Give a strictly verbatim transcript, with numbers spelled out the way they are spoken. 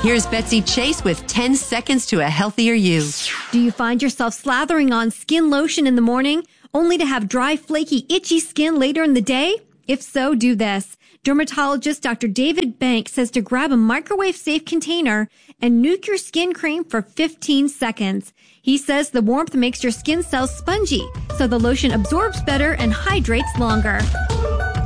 Here's Betsy Chase with ten seconds to a healthier you. Do you find yourself slathering on skin lotion in the morning only to have dry, flaky, itchy skin later in the day? If so, do this. Dermatologist Doctor David Bank says to grab a microwave-safe container and nuke your skin cream for fifteen seconds. He says the warmth makes your skin cells spongy, so the lotion absorbs better and hydrates longer.